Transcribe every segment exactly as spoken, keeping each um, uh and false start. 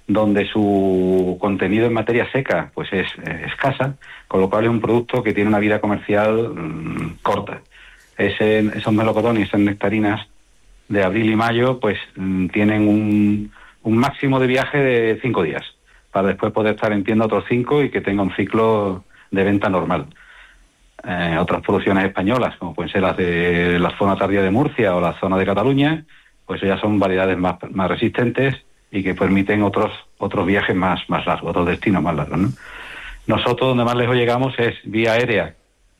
donde su contenido en materia seca pues es eh, escasa, con lo cual es un producto que tiene una vida comercial mmm, corta. Ese, esos melocotones, esas nectarinas de abril y mayo, pues mmm, tienen un, un máximo de viaje de cinco días, para después poder estar en tienda otros cinco y que tenga un ciclo de venta normal. Eh, otras producciones españolas, como pueden ser las de la zona tardía de Murcia o la zona de Cataluña, pues ya son variedades más, más resistentes y que permiten otros otros viajes más, más largos, otros destinos más largos, ¿no? Nosotros donde más lejos llegamos es vía aérea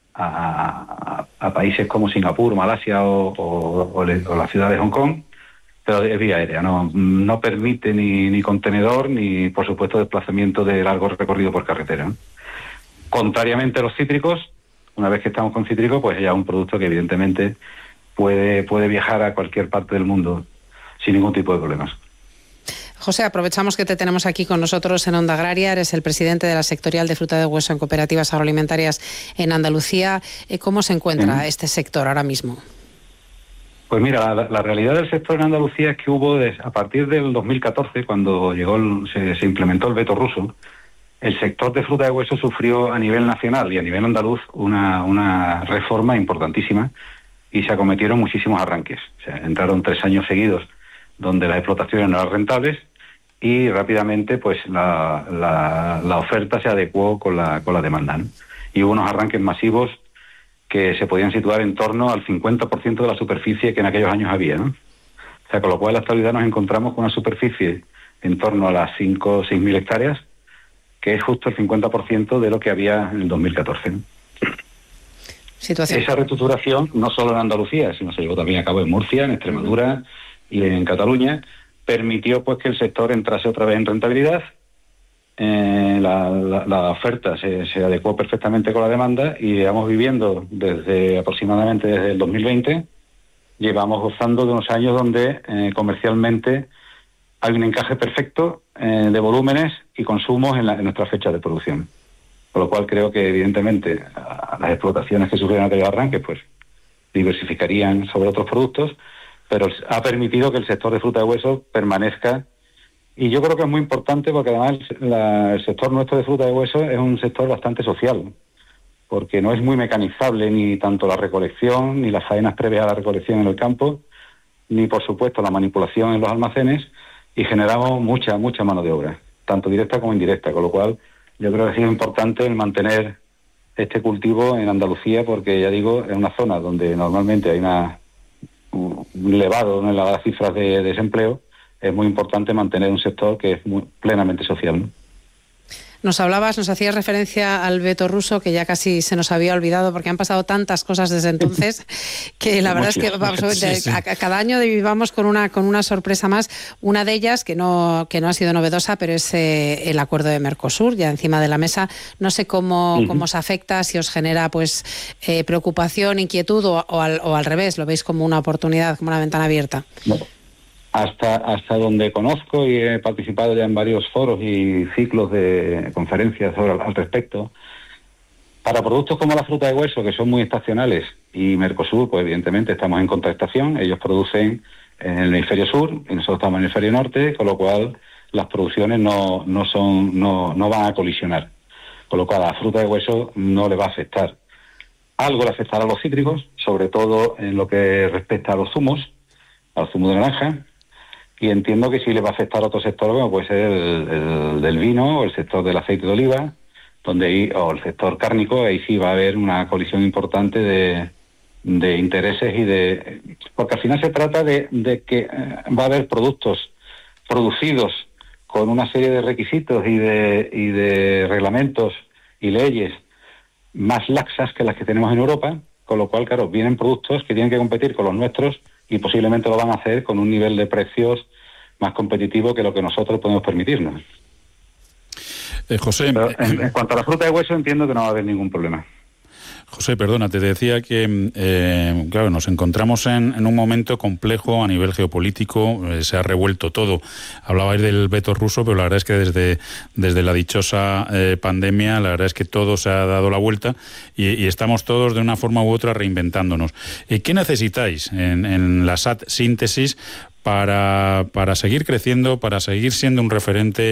a, a, a países como Singapur, Malasia o, o, o, le, o la ciudad de Hong Kong, pero es vía aérea, no, no permite ni, ni contenedor ni, por supuesto, desplazamiento de largo recorrido por carretera, ¿no? Contrariamente a los cítricos, una vez que estamos con cítricos, pues ya es un producto que evidentemente puede, puede viajar a cualquier parte del mundo sin ningún tipo de problemas. José, aprovechamos que te tenemos aquí con nosotros en Onda Agraria. Eres el presidente de la sectorial de fruta de hueso en cooperativas agroalimentarias en Andalucía. ¿Cómo se encuentra ¿Sí? este sector ahora mismo? Pues mira, la, la realidad del sector en Andalucía es que hubo, des, a partir del dos mil catorce, cuando llegó el, se, se implementó el veto ruso, el sector de fruta de hueso sufrió a nivel nacional y a nivel andaluz una, una reforma importantísima y se acometieron muchísimos arranques. O sea, entraron tres años seguidos donde las explotaciones no eran rentables y rápidamente pues la, la, la oferta se adecuó con la, con la demanda, ¿no? Y hubo unos arranques masivos que se podían situar en torno al cincuenta por ciento de la superficie que en aquellos años había, ¿no? O sea, con lo cual en la actualidad nos encontramos con una superficie en torno a las cinco o seis mil hectáreas, que es justo el cincuenta por ciento de lo que había en el dos mil catorce, ¿no? Situación. Esa reestructuración no solo en Andalucía, sino se llevó también a cabo en Murcia, en Extremadura y en Cataluña, permitió pues que el sector entrase otra vez en rentabilidad. Eh, la, la, la oferta se, se adecuó perfectamente con la demanda y llevamos viviendo desde aproximadamente desde el dos mil veinte, llevamos gozando de unos años donde eh, comercialmente hay un encaje perfecto eh, de volúmenes y consumos en, la, en nuestra fecha de producción. Por lo cual creo que evidentemente a, a las explotaciones que sufrieron aquellos arranques pues diversificarían sobre otros productos, pero ha permitido que el sector de fruta de hueso permanezca. Y yo creo que es muy importante porque además la, el sector nuestro de fruta de hueso es un sector bastante social, porque no es muy mecanizable ni tanto la recolección, ni las faenas previas a la recolección en el campo, ni por supuesto la manipulación en los almacenes, y generamos mucha, mucha mano de obra, tanto directa como indirecta, con lo cual yo creo que ha sido importante el mantener este cultivo en Andalucía, porque ya digo, es una zona donde normalmente hay una, un elevado, una elevada cifras de, de desempleo. Es muy importante mantener un sector que es muy, plenamente social, ¿no? Nos hablabas, nos hacías referencia al veto ruso, que ya casi se nos había olvidado porque han pasado tantas cosas desde entonces que la verdad es que vamos, sí, sí. A, a cada año vivamos con una con una sorpresa más. Una de ellas que no que no ha sido novedosa, pero es eh, el acuerdo de Mercosur ya encima de la mesa. No sé cómo uh-huh. cómo os afecta, si os genera pues eh, preocupación, inquietud o, o, al, o al revés, lo veis como una oportunidad, como una ventana abierta. No. Hasta hasta donde conozco y he participado ya en varios foros y ciclos de conferencias sobre, al respecto, para productos como la fruta de hueso, que son muy estacionales, y Mercosur, pues evidentemente estamos en contrastación. Ellos producen en el hemisferio sur y nosotros estamos en el hemisferio norte, con lo cual las producciones no, no, son, no, no van a colisionar. Con lo cual a la fruta de hueso no le va a afectar. Algo le afectará a los cítricos, sobre todo en lo que respecta a los zumos, al zumo de naranja. Y entiendo que sí le va a afectar a otro sector, como puede ser el, el del vino o el sector del aceite de oliva, donde ahí, o el sector cárnico, ahí sí va a haber una colisión importante de, de intereses y de... Porque al final se trata de, de que va a haber productos producidos con una serie de requisitos y de, y de reglamentos y leyes más laxas que las que tenemos en Europa, con lo cual, claro, vienen productos que tienen que competir con los nuestros y posiblemente lo van a hacer con un nivel de precios más competitivo que lo que nosotros podemos permitirnos. Eh, José... Pero en, en cuanto a la fruta de hueso, entiendo que no va a haber ningún problema. José, perdona, te decía que, eh, claro, nos encontramos en, en un momento complejo a nivel geopolítico, eh, se ha revuelto todo. Hablabais del veto ruso, pero la verdad es que desde, desde la dichosa eh, pandemia, la verdad es que todo se ha dado la vuelta y, y estamos todos de una forma u otra reinventándonos. Eh, ¿Qué necesitáis en, en la S A T Síntesis para, para seguir creciendo, para seguir siendo un referente